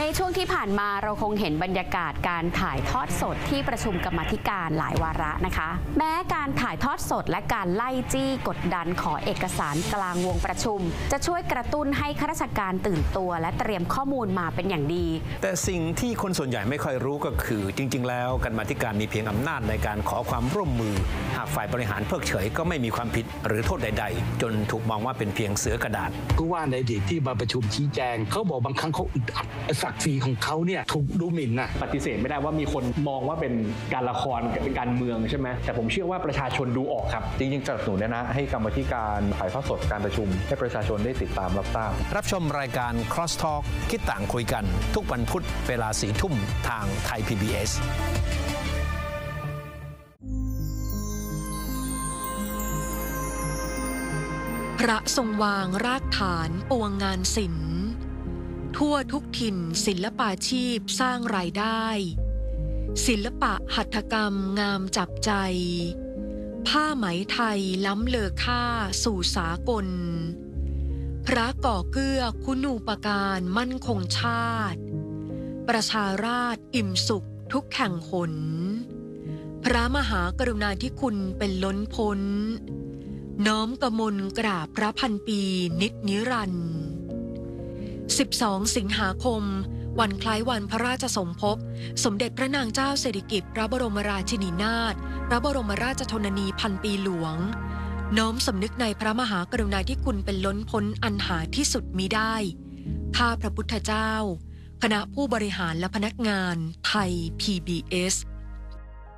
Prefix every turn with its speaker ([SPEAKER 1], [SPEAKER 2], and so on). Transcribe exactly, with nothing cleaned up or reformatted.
[SPEAKER 1] ช่วงที่ผ่านมาเราคงเห็นบรรยากาศการถ่ายทอดสดที่ประชุมกรรมาธิการหลายวาระนะคะแม้การถ่ายทอดสดและการไล่จี้กดดันขอเอกสารกลางวงประชุมจะช่วยกระตุ้นให้ข้าราชการตื่นตัวและเตรียมข้อมูลมาเป็นอย่างดี
[SPEAKER 2] แต่สิ่งที่คนส่วนใหญ่ไม่ค่อยรู้ก็คือจริงๆแล้วกรรมาธิการมีเพียงอำนาจในการขอความร่วมมือหากฝ่ายบริหารเพิกเฉยก็ไม่มีความผิดหรือโทษใดๆจนถูกมองว่าเป็นเพียงเสือกระดาษ
[SPEAKER 3] ผู้ว่าในอดีตที่มาประชุมชี้แจงเขาบอกบางครั้งเขาอึดอัดศักดิ์ศรีของเขาเนี่ยถูกดูหมิ่นนะ
[SPEAKER 4] ปฏิเสธไม่ได้ว่ามีคนมองว่าเป็นการละครเป็นการเมืองใช่ไหมแต่ผมเชื่อว่าประชาชนดูออกครับ
[SPEAKER 5] จริงๆสนับสนุนนะให้กรรมาธิการถ่ายทอดสดการประชุมให้ประชาชนได้ติดตามรับทราบ
[SPEAKER 2] รับชมรายการ Cross Talk คิดต่างคุยกันทุกวันพุธเวลาสี่ทุ่มทางไทย พี บี เอส
[SPEAKER 6] พระทรงวางรากฐานปวงงานศิลป์ทั่วทุกถิ่นศิลปาชีพสร้างรายได้ศิลปะหัตถกรรมงามจับใจผ้าไหมไทยล้ำเลอค่าสู่สากลพระก่อเกื้อคุณูปการมั่นคงชาติประชาราษฎร์อิ่มสุขทุกแห่งหนพระมหากรุณาธิคุณเป็นล้นพ้นน้อมกมลกราบพระพันปีนิจนิรันดร์สิบสองสิงหาคมวันคล้ายวันพระราชสมภพสมเด็จพระนางเจ้าสิริกิติ์พระบรมราชินีนาถพระบรมราชชนนีพันปีหลวงน้อมสำนึกในพระมหากรุณาธิคุณเป็นล้นพ้นอันหาที่สุดมิได้ข้าพระพุทธเจ้าคณะผู้บริหารและพนักงานไทย พี บี เอส